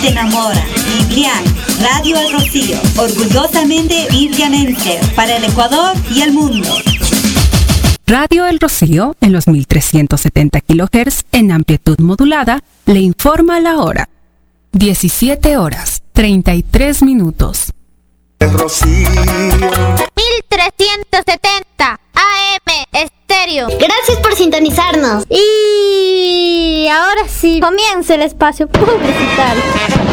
te enamora. Biblián, Radio El Rocío, orgullosamente virganense, para el Ecuador y el mundo. Radio El Rocío, en los 1370 kHz en amplitud modulada, le informa la hora. 17 horas, 33 minutos. El Rocío. 1370 AM Estéreo. Gracias por sintonizarnos. Y ahora sí, comienza el espacio publicitario.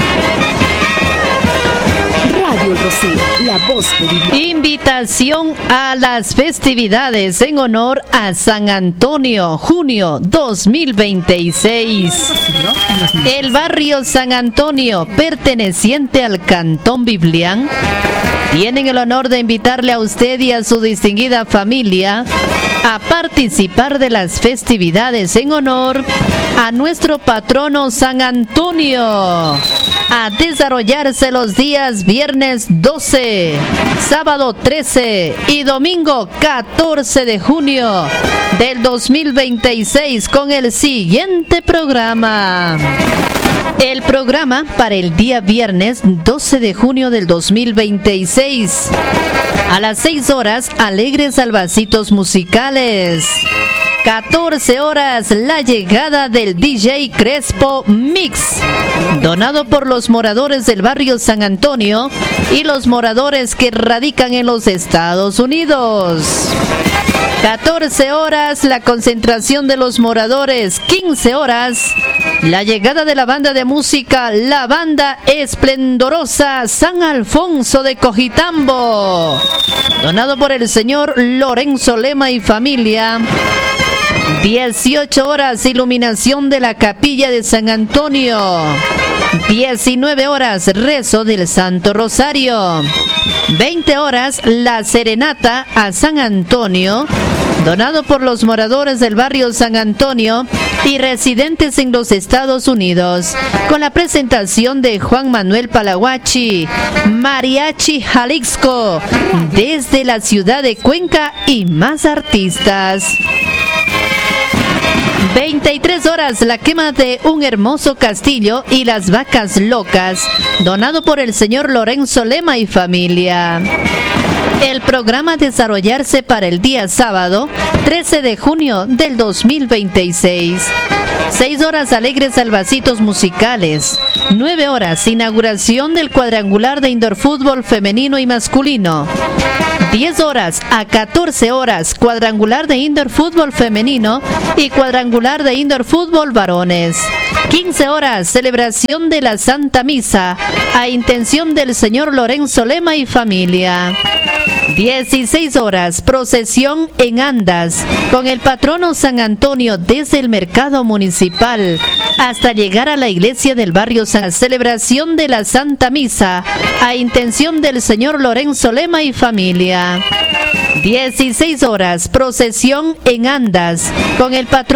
Radio El Rocío, la voz de Biblia. Invitación a las festividades en honor a San Antonio, junio 2026. El barrio San Antonio, perteneciente al Cantón Biblián, tienen el honor de invitarle a usted y a su distinguida familia a participar de las festividades en honor a nuestro patrono San Antonio, a desarrollarse los días viernes 12, sábado 13 y domingo 14 de junio del 2026 con el siguiente programa. El programa para el día viernes 12 de junio del 2026. A las 6 horas, alegres salvacitos musicales. 14 horas, la llegada del DJ Crespo Mix, donado por los moradores del barrio San Antonio y los moradores que radican en los Estados Unidos. 14 horas, la concentración de los moradores. 15 horas, la llegada de la banda de música, la banda esplendorosa San Alfonso de Cojitambo, donado por el señor Lorenzo Lema y familia. 18 horas, iluminación de la capilla de San Antonio. 19 horas, rezo del Santo Rosario. 20 horas, la serenata a San Antonio, donado por los moradores del barrio San Antonio y residentes en los Estados Unidos, con la presentación de Juan Manuel Palahuachi, Mariachi Jalisco, desde la ciudad de Cuenca y más artistas. 23 horas, la quema de un hermoso castillo y las vacas locas, donado por el señor Lorenzo Lema y familia. El programa a desarrollarse para el día sábado 13 de junio del 2026. 6 horas, alegres salvacitos musicales. 9 horas, inauguración del cuadrangular de indoor fútbol femenino y masculino. 10 horas a 14 horas, cuadrangular de indoor fútbol femenino y cuadrangular de indoor fútbol varones. 15 horas, celebración de la Santa Misa a intención del señor Lorenzo Lema y familia. 16 horas, procesión en andas con el patrono San Antonio desde el mercado municipal hasta llegar a la iglesia del barrio San. Celebración de la Santa Misa a intención del señor Lorenzo Lema y familia. 16 horas, procesión en andas con el patrono